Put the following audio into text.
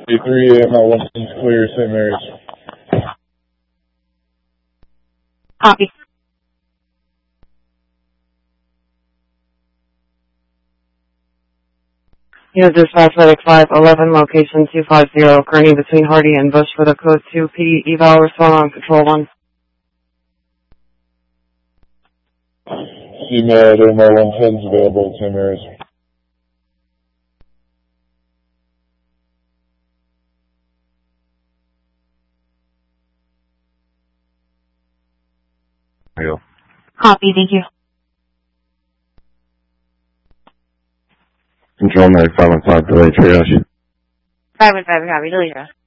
A3 ML1 clear, St. Mary's. Copy. Here's dispatch medic 511, location 250, Kearney between Hardy and Bush for the code 2P eval, respond on control 1. Email ML1 heads available at St. Mary's. Copy, thank you. Control medic 515, delay triage. 515, copy, delete triage.